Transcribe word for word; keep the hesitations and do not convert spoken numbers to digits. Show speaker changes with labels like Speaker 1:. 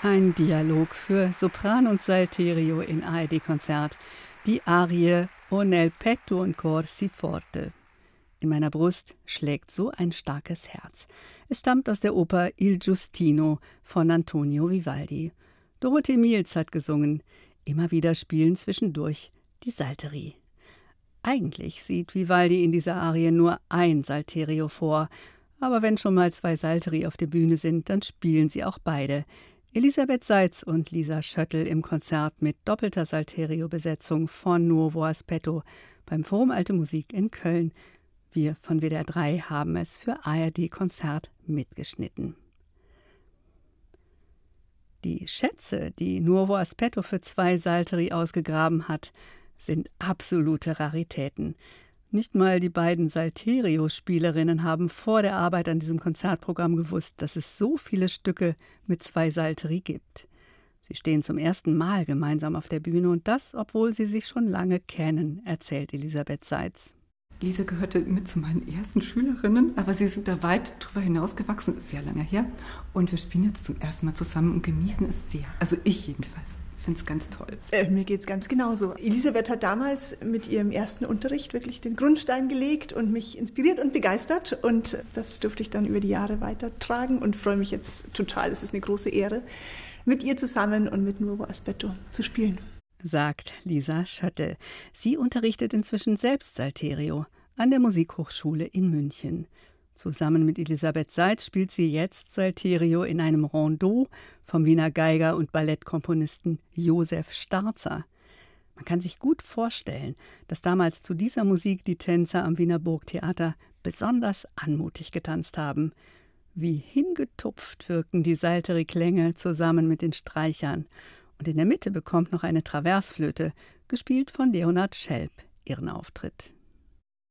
Speaker 1: Ein Dialog für Sopran und Salterio in A R D-Konzert. Die Arie O nel petto un cor si forte. In meiner Brust schlägt so ein starkes Herz. Es stammt aus der Oper Il Giustino von Antonio Vivaldi. Dorothee Miels hat gesungen. Immer wieder spielen zwischendurch die Salteri. Eigentlich sieht Vivaldi in dieser Arie nur ein Salterio vor. Aber wenn schon mal zwei Salteri auf der Bühne sind, dann spielen sie auch beide. Elisabeth Seitz und Lisa Schöttl im Konzert mit doppelter Salterio-Besetzung von Nuovo Aspetto beim Forum Alte Musik in Köln. Wir von W D R drei haben es für A R D-Konzert mitgeschnitten. Die Schätze, die Nuovo Aspetto für zwei Salteri ausgegraben hat, sind absolute Raritäten. Nicht mal die beiden Salterio-Spielerinnen haben vor der Arbeit an diesem Konzertprogramm gewusst, dass es so viele Stücke mit zwei Salteri gibt. Sie stehen zum ersten Mal gemeinsam auf der Bühne und das, obwohl sie sich schon lange kennen, erzählt Elisabeth Seitz.
Speaker 2: Lisa gehörte mit zu meinen ersten Schülerinnen, aber sie sind da weit drüber hinausgewachsen, ist sehr lange her. Und wir spielen jetzt zum ersten Mal zusammen und genießen es sehr. Also ich jedenfalls. Ich finde es ganz toll.
Speaker 3: Äh, mir geht es ganz genauso. Elisabeth hat damals mit ihrem ersten Unterricht wirklich den Grundstein gelegt und mich inspiriert und begeistert. Und das durfte ich dann über die Jahre weitertragen und freue mich jetzt total. Es ist eine große Ehre, mit ihr zusammen und mit Nuovo Aspetto zu spielen.
Speaker 1: Sagt Lisa Schöttl. Sie unterrichtet inzwischen selbst Salterio an der Musikhochschule in München. Zusammen mit Elisabeth Seitz spielt sie jetzt Salterio in einem Rondeau vom Wiener Geiger und Ballettkomponisten Josef Starzer. Man kann sich gut vorstellen, dass damals zu dieser Musik die Tänzer am Wiener Burgtheater besonders anmutig getanzt haben. Wie hingetupft wirken die Salteri-Klänge zusammen mit den Streichern. Und in der Mitte bekommt noch eine Traversflöte, gespielt von Leonhard Schelp, ihren Auftritt.